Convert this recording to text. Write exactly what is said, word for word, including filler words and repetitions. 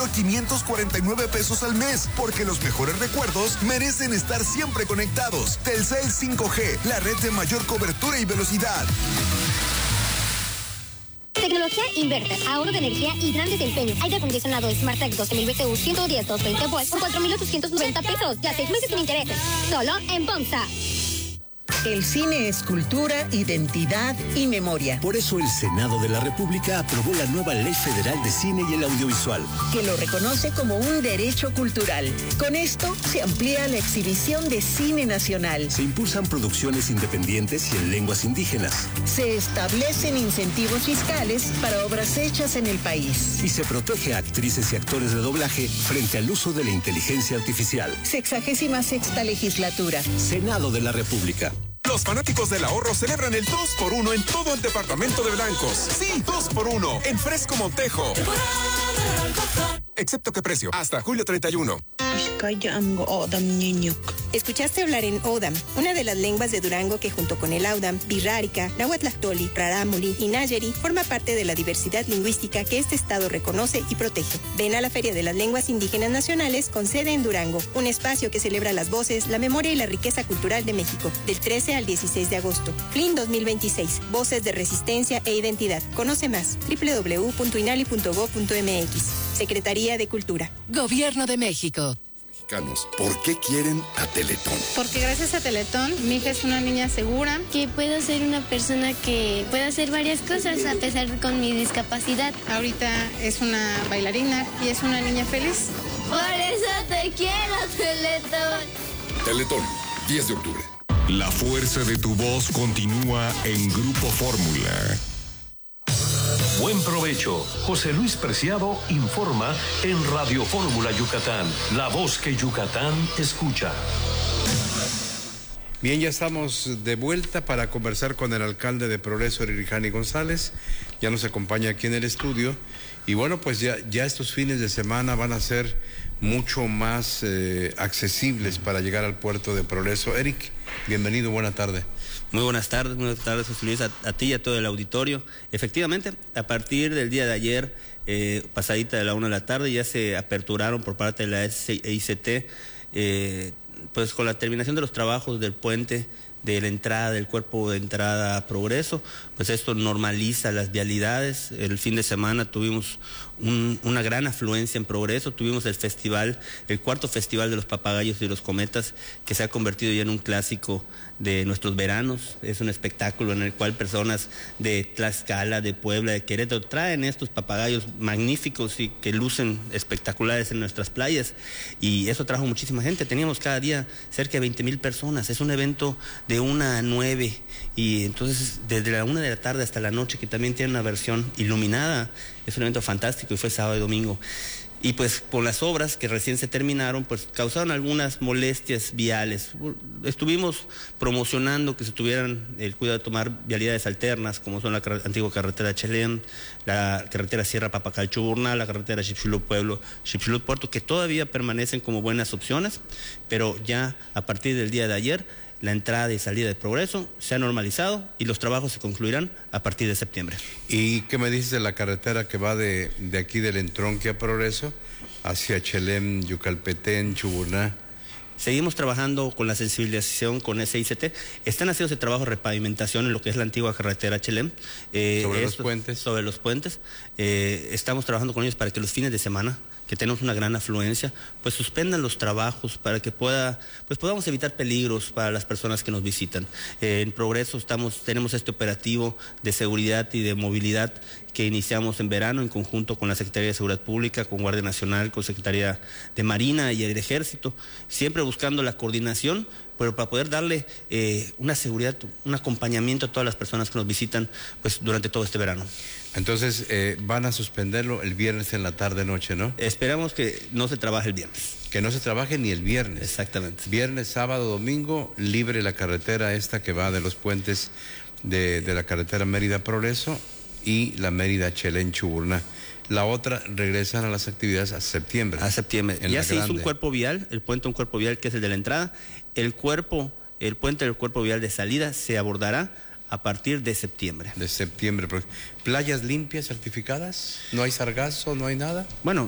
quinientos cuarenta y nueve pesos al mes, porque los mejores recuerdos merecen estar siempre conectados. Telcel cinco G, la red de mayor cobertura y velocidad. Tecnología Inverter, ahorro de energía y gran desempeño. Aire acondicionado SmartTech doce mil B T U ciento diez, doscientos veinte volts por cuatro mil ochocientos noventa pesos. Ya seis meses sin intereses. Solo en Pomsa. El cine es cultura, identidad y memoria. Por eso el Senado de la República aprobó la nueva Ley Federal de Cine y el Audiovisual, que lo reconoce como un derecho cultural. Con esto se amplía la exhibición de cine nacional. Se impulsan producciones independientes y en lenguas indígenas. Se establecen incentivos fiscales para obras hechas en el país. Y se protege a actrices y actores de doblaje frente al uso de la inteligencia artificial. Sexagésima sexta legislatura. Senado de la República. Los fanáticos del ahorro celebran el dos por uno en todo el departamento de blancos. Sí, dos por uno en Fresco Montejo. Excepto qué precio, hasta julio treinta y uno. Escuchaste hablar en Odam, una de las lenguas de Durango que junto con el Audam, Birrárica, Nahuatlactoli, Rarámuri y Nayeri forma parte de la diversidad lingüística que este estado reconoce y protege. Ven a la Feria de las Lenguas Indígenas Nacionales con sede en Durango, un espacio que celebra las voces, la memoria y la riqueza cultural de México, del trece al dieciséis de agosto. F L I N dos mil veintiséis, Voces de Resistencia e Identidad. Conoce más, doble u doble u doble u punto inali punto gob punto m x. Secretaría de Cultura. Gobierno de México. ¿Por qué quieren a Teletón? Porque gracias a Teletón mi hija es una niña segura. Que puedo ser una persona que pueda hacer varias cosas a pesar de con mi discapacidad. Ahorita es una bailarina y es una niña feliz. Por eso te quiero, Teletón. Teletón, diez de octubre. La fuerza de tu voz continúa en Grupo Fórmula. Buen provecho. José Luis Preciado informa en Radio Fórmula Yucatán, la voz que Yucatán escucha. Bien, ya estamos de vuelta para conversar con el alcalde de Progreso, Erijani González. Ya nos acompaña aquí en el estudio. Y bueno, pues ya, ya estos fines de semana van a ser mucho más eh, accesibles para llegar al puerto de Progreso. Eric, bienvenido, buena tarde. Muy buenas tardes, buenas tardes, José Luis, a, a ti y a todo el auditorio. Efectivamente, a partir del día de ayer, eh, pasadita de la una de la tarde, ya se aperturaron por parte de la E I C T, eh, pues con la terminación de los trabajos del puente, de la entrada, del cuerpo de entrada a Progreso, pues esto normaliza las vialidades. El fin de semana tuvimos un, una gran afluencia en Progreso, tuvimos el festival, el cuarto festival de los papagayos y los cometas, que se ha convertido ya en un clásico de nuestros veranos. Es un espectáculo en el cual personas de Tlaxcala, de Puebla, de Querétaro, traen estos papagayos magníficos y que lucen espectaculares en nuestras playas, y eso trajo muchísima gente. Teníamos cada día cerca de veinte mil personas. Es un evento de una a nueve, y entonces desde la una de la tarde hasta la noche, que también tiene una versión iluminada. Es un evento fantástico y fue sábado y domingo. Y pues por las obras que recién se terminaron, pues causaron algunas molestias viales. Estuvimos promocionando que se tuvieran el cuidado de tomar vialidades alternas, como son la car- antigua carretera Chelén, la carretera Sierra Papacal-Chuburná, la carretera Xipxulub-Pueblo, Xipxulub-Puerto, que todavía permanecen como buenas opciones, pero ya a partir del día de ayer, la entrada y salida de Progreso se ha normalizado y los trabajos se concluirán a partir de septiembre. ¿Y qué me dices de la carretera que va de, de aquí del Entronque a Progreso hacia Chelem, Yucalpetén, Chuburná? Seguimos trabajando con la sensibilización con S I C T. Están haciendo ese trabajo de repavimentación en lo que es la antigua carretera Chelem. Eh, ¿Sobre esto, los puentes? Sobre los puentes. Eh, estamos trabajando con ellos para que los fines de semana, que tenemos una gran afluencia, pues suspendan los trabajos para que pueda, pues podamos evitar peligros para las personas que nos visitan. Eh, en Progreso estamos, tenemos este operativo de seguridad y de movilidad que iniciamos en verano en conjunto con la Secretaría de Seguridad Pública, con Guardia Nacional, con Secretaría de Marina y el Ejército, siempre buscando la coordinación, pero para poder darle eh, una seguridad, un acompañamiento a todas las personas que nos visitan, pues durante todo este verano. Entonces, eh, van a suspenderlo el viernes en la tarde-noche, ¿no? Esperamos que no se trabaje el viernes. Que no se trabaje ni el viernes. Exactamente. Viernes, sábado, domingo, libre la carretera esta que va de los puentes de, de la carretera Mérida-Progreso y la Mérida-Chelén-Chuburná. La otra, regresan a las actividades a septiembre. A septiembre. Ya se hizo un cuerpo vial, el puente un cuerpo vial que es el de la entrada. El cuerpo, el puente del cuerpo vial de salida se abordará a partir de septiembre. De septiembre. ¿Playas limpias, certificadas? ¿No hay sargazo, no hay nada? Bueno,